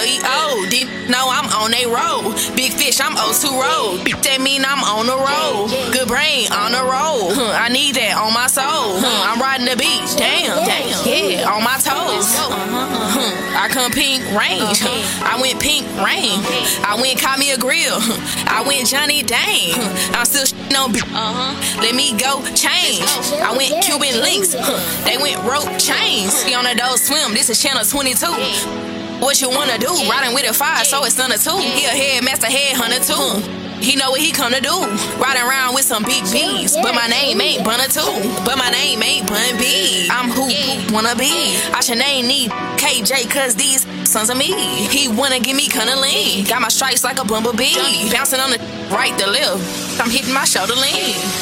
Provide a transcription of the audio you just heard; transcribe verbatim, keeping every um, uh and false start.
E O. Deep, no, I'm on they road. Big fish, I'm O two road. That mean I'm on the road. Good brain, on the road. Huh, I need that on my soul. Huh, I'm riding the beach, damn, damn. Yeah, on my toes. Huh, I come pink range. I went pink rain. I went caught me a grill. I went Johnny Dang. I'm still no b- Let me go change. I went Cuban links. They went rope chains. He on the door swim. This is channel twenty-two. What you wanna do? Riding with a fire, so it's under two. He a headmaster, headhunter too. He know what he come to do. Riding around with some big B's. But my name ain't Bunna too. But my name ain't Bun B. I'm who wanna be. I should name need K J cause these sons of me. He wanna give me kinda lean. Got my stripes like a bumblebee. Bouncing on the right, the left. I'm hitting my shoulder lean.